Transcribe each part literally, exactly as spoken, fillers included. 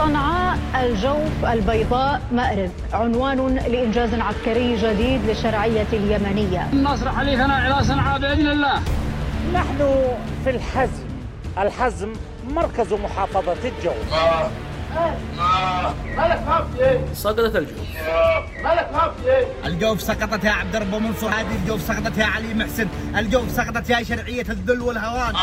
صنعاء الجوف البيضاء مأرب، عنوان لإنجاز عسكري جديد للشرعية اليمنية. النصر حليفنا إلى صنعاء بإذن الله. نحن في الحزم، الحزم مركز محافظة الجوف. آه. آه. مالك خافية؟ سقطت الجوف. مالك خافية؟ الجوف سقطت يا عبد ربه منصور، هذه الجوف سقطت يا علي محسن، الجوف سقطت يا شرعية الذل والهوان.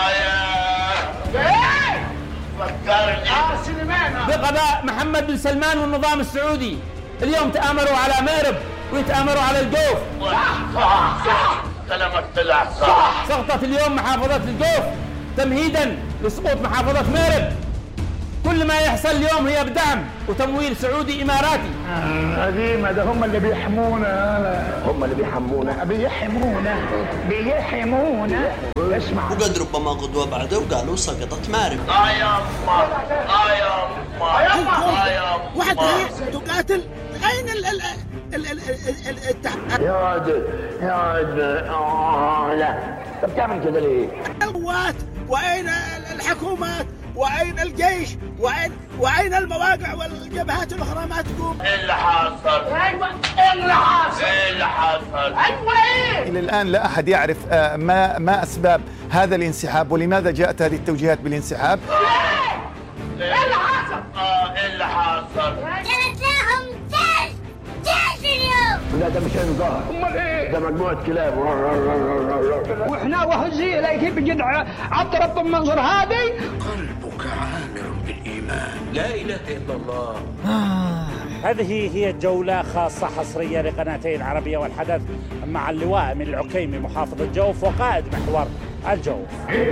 ايه؟ فكرني اه سليمان بقضاء محمد بن سلمان والنظام السعودي اليوم تآمروا على مأرب ويتآمروا على الجوف. صح صح صح كلامك طلع صح. سقطت اليوم محافظة الجوف تمهيدا لسقوط محافظة مأرب. كل ما يحصل اليوم هي بدعم وتمويل سعودي إماراتي. قديمة ده هم اللي بيحمونا. هم اللي بيحمونا بيحمونا بيحمونا. اسمع، وقد ربما قدوة بعده وقالوا سقطت مأرب. اه يا أمه اه يا أمه اه يا أمه. واحد تقاتل، أين ال ال ال ال ال يا واد يا واد اه لا، طب بتعمل كده ليه؟ القوات، وأين الحكومات، وأين الجيش، وأين وأين المواقع والجبهات الأخرى ما تقوم؟ ايه اللي حاصل؟ ايوه ايه اللي حاصل؟ ايه اللي حاصل؟ ايوه ايه؟ إلى الآن لا أحد يعرف ما ما أسباب هذا الانسحاب ولماذا جاءت هذه التوجيهات بالانسحاب. ايه اللي حاصل؟ اه ايه اللي حاصل؟ جلسناهم جيش جيش اليوم. لا ده مش هنظهر. امال ايه؟ ده مجموعة كلاب. واحنا وهزي اليك بجدع عبد رب المنصور هذه. قلبك عامر بالإيمان. لا إله إلا الله. هذه هي جولة خاصة حصرية لقناتي العربية والحدث مع اللواء من العكيمي محافظ الجوف وقائد محور الجوف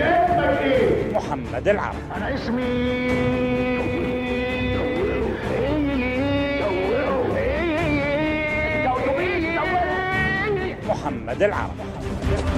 محمد العرب. انا اسمي محمد العرب.